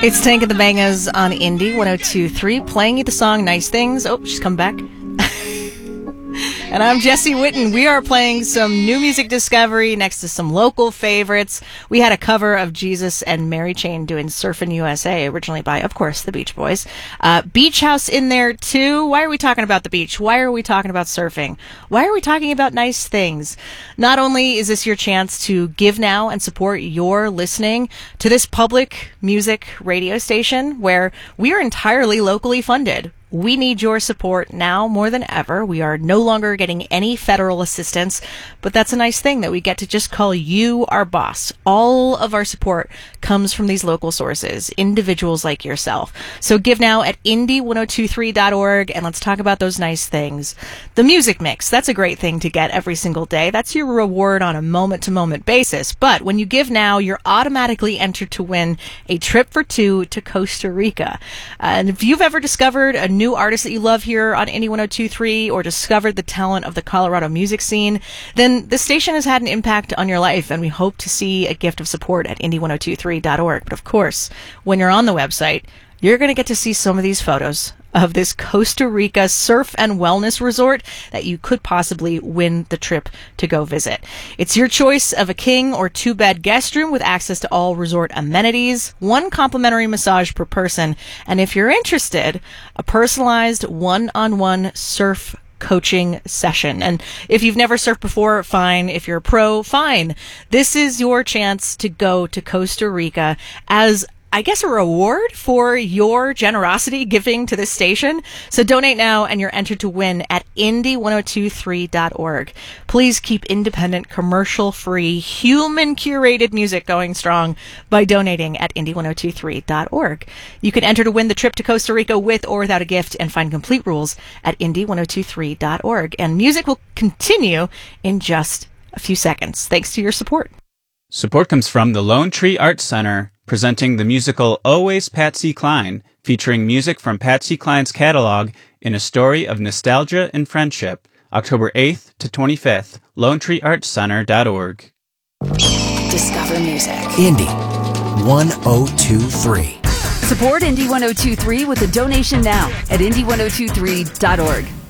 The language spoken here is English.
It's Tank and the Bangas on Indie 102.3, playing you the song Nice Things. Oh, she's come back. And I'm Jesse Witten. We are playing some new music discovery next to some local favorites. We had a cover of Jesus and Mary Chain doing Surfin' USA, originally by, of course, the Beach Boys. Beach House in there, too. Why are we talking about the beach? Why are we talking about surfing? Why are we talking about nice things? Not only is this your chance to give now and support your listening to this public music radio station where we are entirely locally funded. We need your support now more than ever. We are no longer getting any federal assistance, but that's a nice thing that we get to just call you our boss. All of our support comes from these local sources, individuals like yourself. So give now at indie1023.org, and let's talk about those nice things. The music mix, that's a great thing to get every single day. That's your reward on a moment-to-moment basis. But when you give now, you're automatically entered to win a trip for two to Costa Rica. And if you've ever discovered a new artist that you love here on Indie 102.3 or discovered the talent of the Colorado music scene, then the station has had an impact on your life, and we hope to see a gift of support at indie1023.org. But of course, when you're on the website, you're going to get to see some of these photos of this Costa Rica surf and wellness resort that you could possibly win the trip to go visit. It's your choice of a king or two-bed guest room with access to all resort amenities, one complimentary massage per person, and if you're interested, a personalized one-on-one surf coaching session. And if you've never surfed before, fine. If you're a pro, fine. This is your chance to go to Costa Rica as, I guess, a reward for your generosity giving to this station. So donate now and you're entered to win at indie1023.org. Please keep independent, commercial-free, human-curated music going strong by donating at indie1023.org. You can enter to win the trip to Costa Rica with or without a gift and find complete rules at indie1023.org. And music will continue in just a few seconds. Thanks to your support. Support comes from the Lone Tree Arts Center, presenting the musical Always Patsy Cline, featuring music from Patsy Cline's catalog in a story of nostalgia and friendship. October 8th to 25th, LoneTreeArtsCenter.org. Discover music. Indie 1023. Support Indie 1023 with a donation now at indie1023.org.